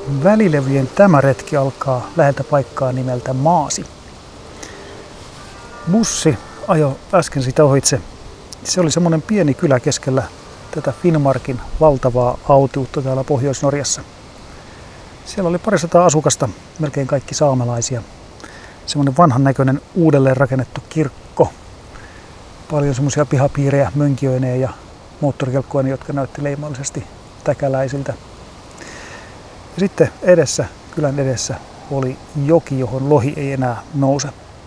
Välilevyjen tämä retki alkaa läheltä paikkaa nimeltä Maasi. Bussi ajoi äsken sitä ohitse. Se oli semmoinen pieni kylä keskellä tätä Finnmarkin valtavaa autiutta täällä Pohjois-Norjassa. Siellä oli 200 asukasta, melkein kaikki saamelaisia. Semmoinen vanhan näköinen uudelleen rakennettu kirkko. Paljon semmoisia pihapiirejä mönkijöineen ja moottorikelkkoineen, jotka näytti leimallisesti täkäläisiltä. Ja sitten kylän edessä oli joki, johon lohi ei enää nouse.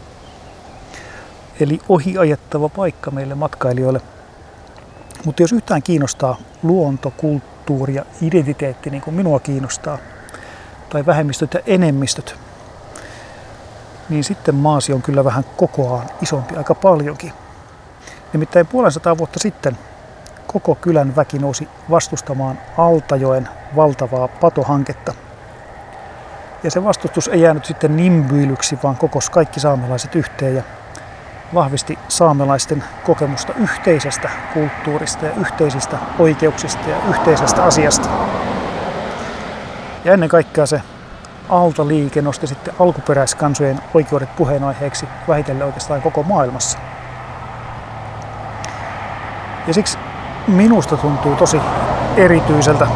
Eli ohi ajettava paikka meille matkailijoille. Mutta jos yhtään kiinnostaa luonto, kulttuuri ja identiteetti, niin kuin minua kiinnostaa, tai vähemmistöt ja enemmistöt, niin sitten Maasi on kyllä vähän kokoaan isompi, aika paljonkin. Nimittäin 500 vuotta sitten koko kylän väki nousi vastustamaan Altajoen valtavaa patohanketta. Ja se vastustus ei jäänyt sitten nimbyilyksi, vaan kokosi kaikki saamelaiset yhteen ja vahvisti saamelaisten kokemusta yhteisestä kulttuurista ja yhteisistä oikeuksista ja yhteisestä asiasta. Ja ennen kaikkea se Alta-liike nosti sitten alkuperäiskansojen oikeudet puheenaiheeksi vähitellen oikeastaan koko maailmassa. Ja siksi minusta tuntuu tosi erityiseltä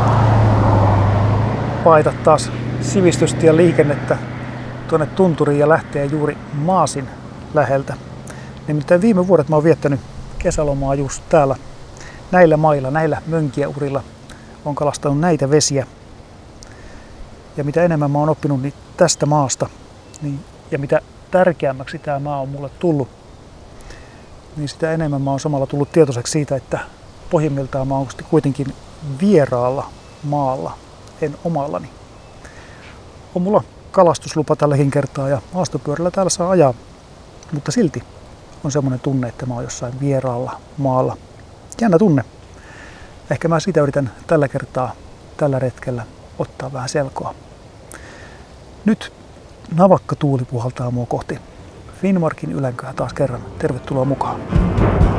paita taas sivistystä ja liikennettä tuonne tunturiin ja lähteä juuri Maasin läheltä. Nimittäin viime vuodet mä oon viettänyt kesälomaa just täällä näillä mailla, näillä mönkiäurilla. Oon kalastanut näitä vesiä. Ja mitä enemmän mä oon oppinut niin tästä maasta, ja mitä tärkeämmäksi tämä maa on mulle tullut, niin sitä enemmän mä oon samalla tullut tietoiseksi siitä, että pohjimmiltaan mä oon kuitenkin vieraalla maalla, en omallani. On mulla kalastuslupa tälläkin kertaa ja maastopyörällä täällä saa ajaa, mutta silti on semmoinen tunne, että mä oon jossain vieraalla maalla. Jännä tunne. Ehkä mä siitä yritän tällä kertaa, tällä retkellä ottaa vähän selkoa. Nyt navakka tuuli puhaltaa mua kohti Finnmarkin ylänkköä taas kerran. Tervetuloa mukaan.